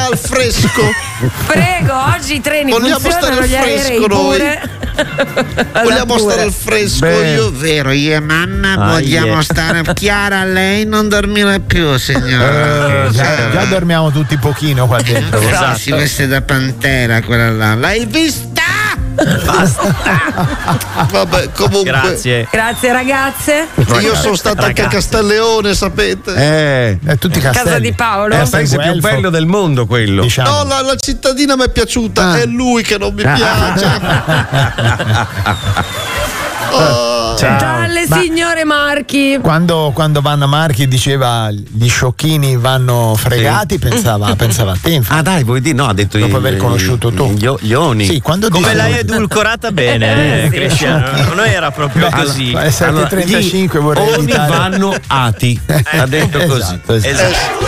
stare al fresco? Prego, oggi i treni Vogliamo funzionano, stare gli al aerei fresco noi? pure. Vogliamo stare al fresco, io Vero, io e mamma vogliamo stare. Chiara, lei non dormirà più, signora. Già dormiamo tutti pochino qua dentro. Si veste da pantera quella là. L'hai vista? Vabbè, comunque. Grazie. Grazie ragazze. Io sono stato anche a Castelleone, sapete? Tutti castelli. Casa di Paolo. È il paese più bello del mondo quello. Diciamo. No, la cittadina mi è piaciuta, è lui che non mi piace. Dalle signore Marchi. Quando Vanna Marchi diceva gli sciocchini vanno fregati, pensava a te. Infatti. Ah dai, vuoi dire? No, ha detto dopo aver conosciuto tu. Gli oni. Sì, quando Come dice- l'hai edulcorata bene, sì. Cristiano. Non era proprio così. Alle 7:35 vorrei Oni evitare. vanno ati. Ha detto così. Esatto.